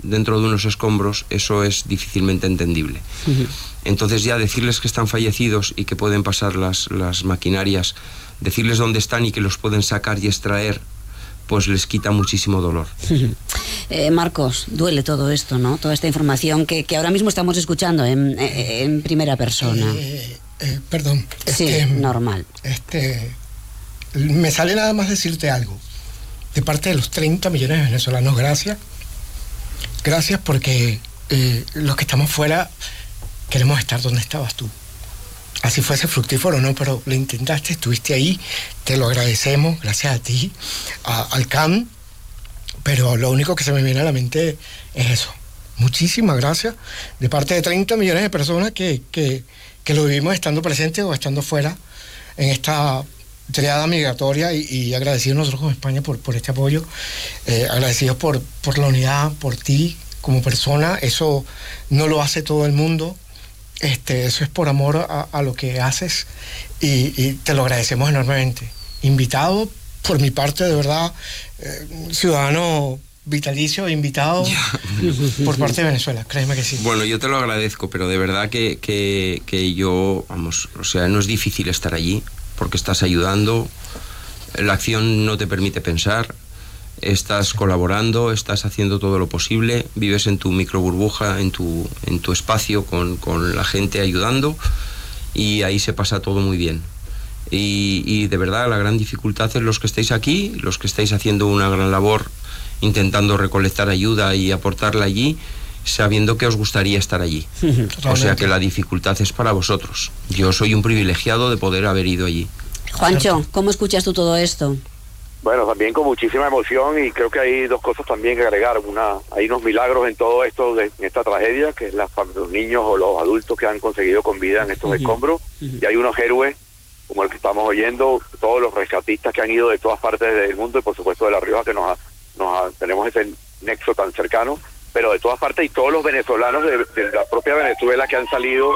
dentro de unos escombros, eso es difícilmente entendible. Entonces ya decirles que están fallecidos y que pueden pasar las maquinarias, decirles dónde están y que los pueden sacar y extraer, pues les quita muchísimo dolor. Marcos, duele todo esto, ¿no? Toda esta información que ahora mismo estamos escuchando en primera persona. Perdón. Sí, normal. Me sale nada más decirte algo. De parte de los 30 millones de venezolanos, gracias. Gracias porque los que estamos fuera queremos estar donde estabas tú. Así fuese fructífero o no, pero lo intentaste, estuviste ahí, te lo agradecemos, gracias a ti, al CAN, pero lo único que se me viene a la mente es eso. Muchísimas gracias de parte de 30 millones de personas que lo vivimos estando presentes o estando fuera en esta triada migratoria y agradecidos nosotros como España por este apoyo, agradecidos por la unidad, por ti como persona. Eso no lo hace todo el mundo. Eso es por amor a lo que haces y te lo agradecemos enormemente. Invitado, por mi parte, de verdad, ciudadano vitalicio, invitado por parte de Venezuela, créeme que sí. Bueno, yo te lo agradezco, pero de verdad que yo, vamos, o sea, no es difícil estar allí, porque estás ayudando, la acción no te permite pensar, estás colaborando, estás haciendo todo lo posible, vives en tu micro burbuja, en tu espacio con la gente ayudando, y ahí se pasa todo muy bien. Y de verdad la gran dificultad es los que estáis aquí, los que estáis haciendo una gran labor intentando recolectar ayuda y aportarla allí, sabiendo que os gustaría estar allí. O sea que la dificultad es para vosotros. Yo soy un privilegiado de poder haber ido allí. Juancho, ¿cómo escuchas tú todo esto? Bueno, también con muchísima emoción, y creo que hay dos cosas también que agregar. Hay unos milagros en todo esto, en esta tragedia, que es los niños o los adultos que han conseguido con vida en estos escombros, y hay unos héroes, como el que estamos oyendo, todos los rescatistas que han ido de todas partes del mundo, y por supuesto de La Rioja, que tenemos ese nexo tan cercano, pero de todas partes, y todos los venezolanos de la propia Venezuela que han salido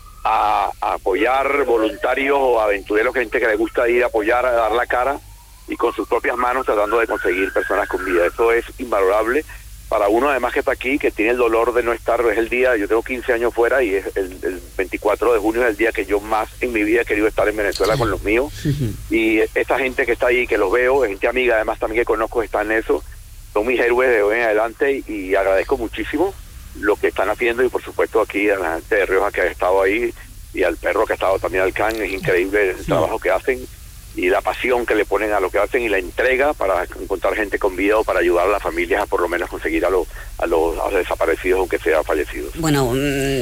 a apoyar, voluntarios o aventureros, gente que le gusta ir a apoyar, a dar la cara, y con sus propias manos tratando de conseguir personas con vida. Eso es invalorable para uno, además, que está aquí, que tiene el dolor de no estar. Es el día, yo tengo 15 años fuera, y es el 24 de junio es el día que yo más en mi vida he querido estar en Venezuela con los míos, y esta gente que está ahí, que los veo, gente amiga además también que conozco, está en eso, son mis héroes de hoy en adelante, y agradezco muchísimo lo que están haciendo, y por supuesto aquí a la gente de Rioja que ha estado ahí, y al perro que ha estado también, al CAN. Es increíble el trabajo que hacen y la pasión que le ponen a lo que hacen, y la entrega para encontrar gente con vida o para ayudar a las familias a por lo menos conseguir a los desaparecidos, aunque sean fallecidos. Bueno,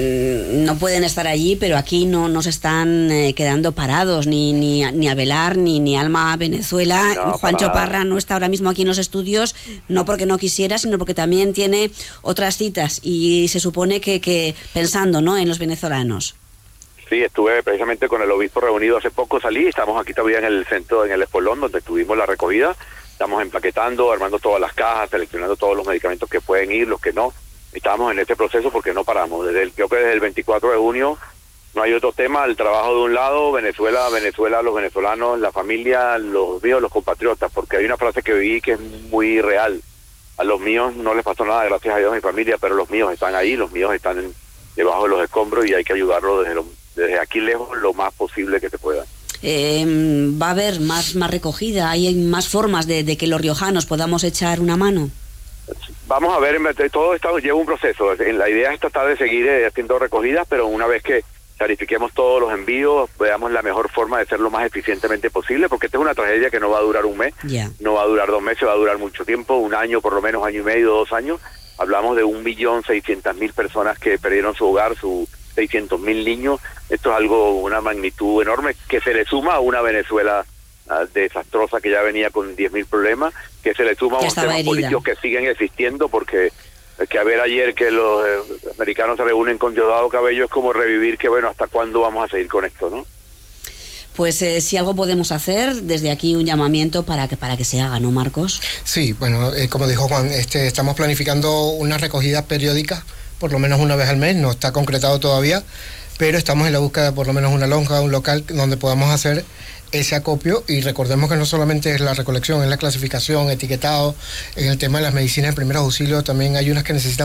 no pueden estar allí, pero aquí no se están quedando parados, ni a velar, ni Alma Venezuela. No, Juancho Parra no está ahora mismo aquí en los estudios, no porque no quisiera, sino porque también tiene otras citas, y se supone que pensando, ¿no?, en los venezolanos. Sí, estuve precisamente con el obispo reunido hace poco, salí, estamos aquí todavía en el centro, en el Espolón, donde tuvimos la recogida, estamos empaquetando, armando todas las cajas, seleccionando todos los medicamentos que pueden ir, los que no. Estamos en este proceso porque no paramos. Creo que desde el 24 de junio no hay otro tema, el trabajo de un lado, Venezuela, los venezolanos, la familia, los míos, los compatriotas, porque hay una frase que vi que es muy real. A los míos no les pasó nada, gracias a Dios, a mi familia, pero los míos están ahí, los míos están debajo de los escombros, y hay que ayudarlos desde aquí lejos lo más posible que se pueda. ¿Va a haber más recogida? ¿Hay más formas de que los riojanos podamos echar una mano? Vamos a ver, todo esto lleva un proceso. La idea es tratar de seguir haciendo recogidas, pero una vez que clarifiquemos todos los envíos, veamos la mejor forma de hacerlo lo más eficientemente posible, porque esta es una tragedia que no va a durar un mes, no va a durar 2 meses, va a durar mucho tiempo, 1 año, por lo menos 1 año y medio, 2 años. Hablamos de 1.600.000 personas que perdieron su hogar, 600.000 niños. Esto es algo, una magnitud enorme, que se le suma a una Venezuela desastrosa que ya venía con 10.000 problemas, que se le suma a unos temas políticos que siguen existiendo, porque que a ver ayer que los americanos se reúnen con Diosdado Cabello es como revivir que, bueno, ¿hasta cuándo vamos a seguir con esto, no? Pues si algo podemos hacer, desde aquí un llamamiento para que se haga, ¿no, Marcos? Sí, bueno, como dijo Juan, estamos planificando una recogida periódica, por lo menos una vez al mes, no está concretado todavía, pero estamos en la búsqueda de por lo menos una lonja, un local donde podamos hacer ese acopio, y recordemos que no solamente es la recolección, es la clasificación, etiquetado. En el tema de las medicinas de primeros auxilios también hay unas que necesitan